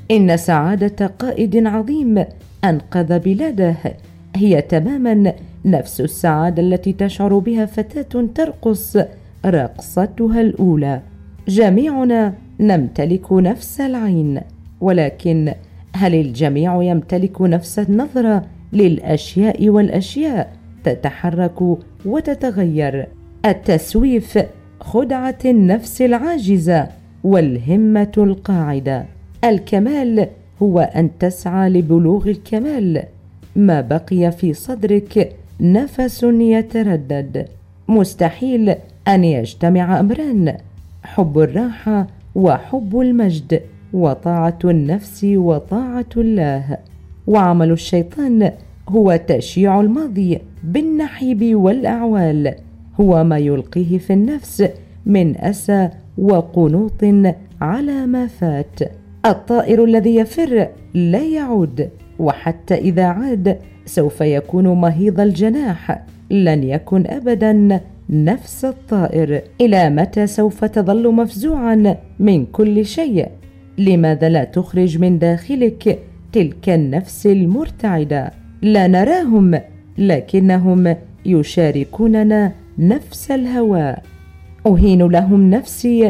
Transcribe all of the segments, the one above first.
إن سعادة قائد عظيم أنقذ بلاده هي تماما نفس السعادة التي تشعر بها فتاة ترقص رقصتها الأولى. جميعنا نمتلك نفس العين، ولكن هل الجميع يمتلك نفس النظرة للأشياء؟ والأشياء تتحرك وتتغير. التسويف خدعة النفس العاجزة والهمة القاعدة. الكمال هو أن تسعى لبلوغ الكمال. ما بقي في صدرك نفس يتردد. مستحيل أن يجتمع أمران: حب الراحة وحب المجد، وطاعة النفس وطاعة الله. وعمل الشيطان هو تشييع الماضي بالنحيب والأعوال، هو ما يلقيه في النفس من أسى وقنوط على ما فات. الطائر الذي يفر لا يعود، وحتى إذا عاد سوف يكون مهيض الجناح، لن يكن أبدا نفس الطائر. إلى متى سوف تظل مفزوعا من كل شيء؟ لماذا لا تخرج من داخلك تلك النفس المرتعدة؟ لا نراهم، لكنهم يشاركوننا نفس الهواء. أهين لهم نفسي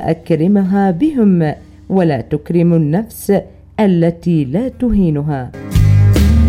وأكرمها بهم، ولا تكرم النفس التي لا تهينها.